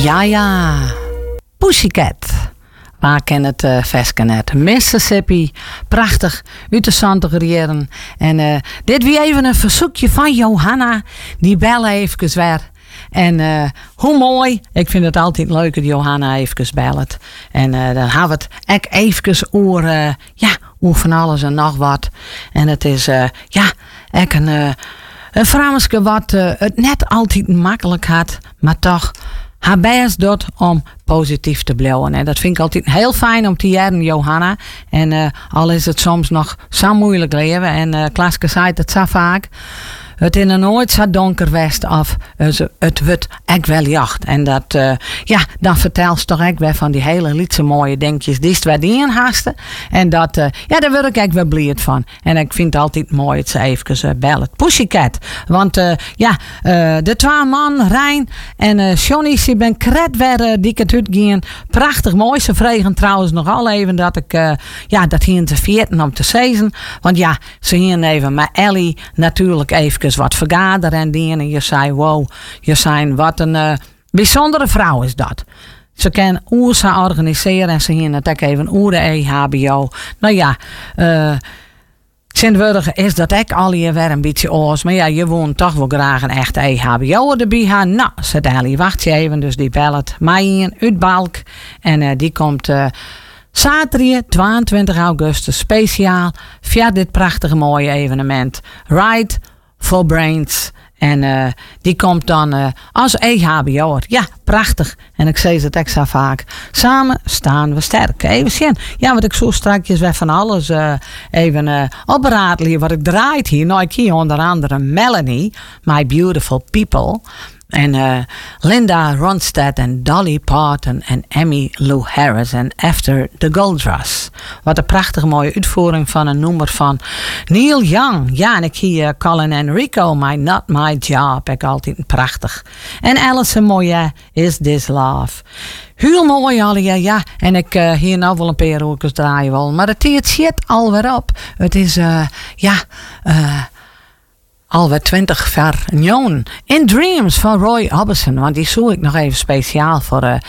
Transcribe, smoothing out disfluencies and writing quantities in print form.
Ja. Pussycat. Waar ken het versken net? Mississippi. Prachtig. Uit de zantige rieren. En dit weer even een verzoekje van Johanna. Die bellen even weer. En hoe mooi. Ik vind het altijd leuk dat Johanna even belt. En dan gaan we het ook even over van alles en nog wat. En het is ook een vrouwske wat het net altijd makkelijk had. Maar toch haar best doet om positief te blijven. En dat vind ik altijd heel fijn om te jaren, Johanna. En al is het soms nog zo moeilijk leven. En Klaske zei het zo vaak. Het is nooit zo donker west of het wordt echt wel jacht. En dat, dan vertelt ze toch echt weer van die hele lietse mooie dingetjes die ze weer haasten. En dat, daar word ik echt wel blij van. En ik vind het altijd mooi dat ze even bellen. Pussycat. Want de twee man, Rijn en Johnny, ze ben kret weer die het uitgaan. Prachtig mooi. Ze vregen trouwens nog al even dat ik, dat hier te veerten om te zezen. Want ja, ze hier even met Ellie natuurlijk even wat vergaderen en dingen. En je zei, wow, je zijn wat een bijzondere vrouw is dat. Ze kan oerza organiseren en ze hier het ook even oer de EHBO. Nou ja, Sint-Wurgen is dat ook al hier weer een beetje oors. Maar ja, je woont toch wel graag een echte EHBO erbij gaan. Nou, zegt Ellie, wacht je even. Dus die belt mij in uit Balk. En die komt zaterdag 22 augustus speciaal via dit prachtige mooie evenement. Ride for Brains. En die komt dan als EHBO'er. Ja, prachtig. En ik zeg het extra vaak. Samen staan we sterk. Even zien. Ja, wat ik zo strakjes weer van alles even opraadelen wat ik draait hier. Nou, ik hier onder andere Melanie, My Beautiful People. En Linda Ronstadt en Dolly Parton en Emmylou Harris en After the Gold Rush. Wat een prachtige mooie uitvoering van een nummer van Neil Young. Ja, en ik hier Colin Enrico, Not My Job. Ik altijd prachtig. En Alison Moyet, Is This Love. Heel mooi alle, ja. En ik hier nou wel een paar oortjes draaien wil. Maar het zit alweer op. Het is, alweer 20 jaar. In Dreams van Roy Orbison. Want die zoek ik nog even speciaal voor